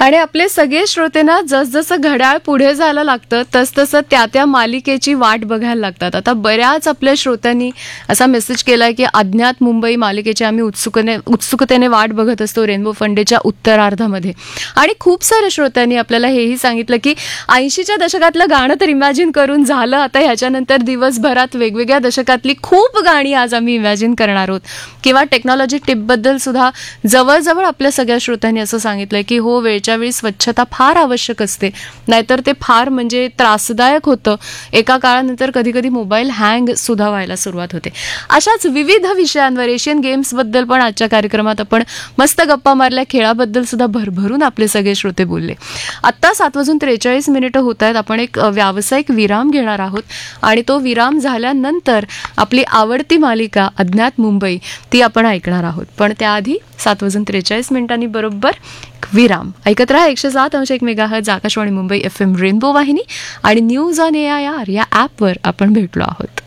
आणि आपले सगळे श्रोते ना जसजसं घड्याळ पुढे जायला लागतं तसतसं त्या मालिकेची वाट बघायला लागतात. आता बऱ्याच आपल्या श्रोत्यांनी असा मेसेज केलाय की अज्ञात मुंबई मालिकेची आम्ही उत्सुकतेने वाट बघत असतो रेनबो फंडेच्या उत्तरार्धामध्ये. आणि खूप साऱ्या श्रोत्यांनी आपल्याला हेही सांगितलं की 80च्या दशकातलं गाणं तर इमॅजिन करून झालं, आता ह्याच्यानंतर दिवसभरात वेगवेगळ्या दशकातली खूप गाणी आज आम्ही इमॅजिन करणार आहोत. किंवा टेक्नॉलॉजी टिपबद्दल सुद्धा जवळजवळ आपल्या सगळ्या श्रोत्यांनी असं सांगितलंय की हो, वेळच्या वेळी स्वच्छता फार आवश्यक असते, नाहीतर ते फार म्हणजे त्रासदायक होतं. एका काळानंतर कधी कधी मोबाईल हँग सुद्धा व्हायला सुरुवात होते. अशाच विविध विषयांवर एशियन गेम्सबद्दल पण आजच्या कार्यक्रमात आपण मस्त गप्पा मारल्या. खेळाबद्दल सुद्धा भरभरून आपले सगळे श्रोते बोलले. आत्ता 7:43 होत आहेत. आपण एक व्यावसायिक विराम घेणार आहोत आणि तो विराम झाल्यानंतर आपली आवडती मालिका अज्ञात मुंबई ती आपण ऐकणार आहोत. पण त्याआधी 7:43 बरोबर विराम. ऐकत राहा 107.1 megahertz Akashvani Mumbai FM rainbow वाहिनी आणि न्यूज ऑन AIR या ॲपवर आपण भेटलो आहोत.